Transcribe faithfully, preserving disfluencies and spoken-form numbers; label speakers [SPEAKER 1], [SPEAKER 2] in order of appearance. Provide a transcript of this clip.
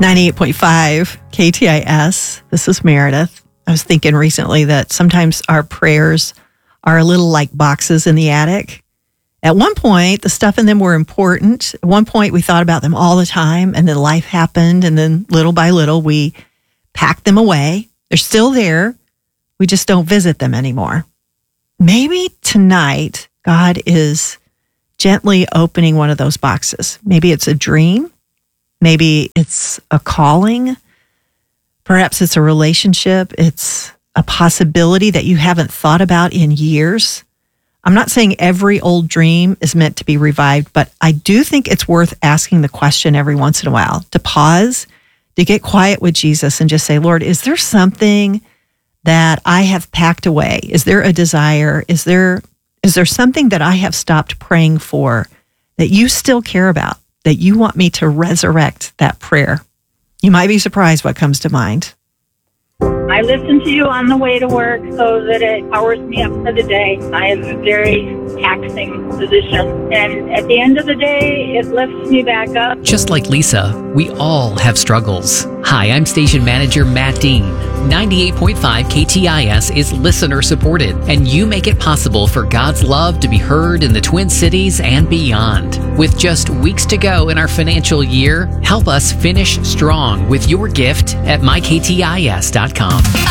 [SPEAKER 1] ninety-eight point five K T I S. This is Meredith. I was thinking recently that sometimes our prayers are a little like boxes in the attic. At one point, the stuff in them were important. At one point, we thought about them all the time, and then life happened, and then little by little, we packed them away. They're still there. We just don't visit them anymore. Maybe tonight, God is gently opening one of those boxes. Maybe it's a dream. Maybe it's a calling. Perhaps it's a relationship. It's a possibility that you haven't thought about in years. I'm not saying every old dream is meant to be revived, but I do think it's worth asking the question every once in a while, to pause, to get quiet with Jesus and just say, Lord, is there something that I have packed away? Is there a desire? Is there is there something that I have stopped praying for that you still care about, that you want me to resurrect that prayer? You might be surprised what comes to mind.
[SPEAKER 2] I listen to you on the way to work so that it powers me up for the day. I have a very taxing position, and at the end of the day, it lifts me back up.
[SPEAKER 3] Just like Lisa, we all have struggles. Hi, I'm station manager Matt Dean. ninety-eight point five K T I S is listener supported, and you make it possible for God's love to be heard in the Twin Cities and beyond. With just weeks to go in our financial year, help us finish strong with your gift at my K T I S dot com.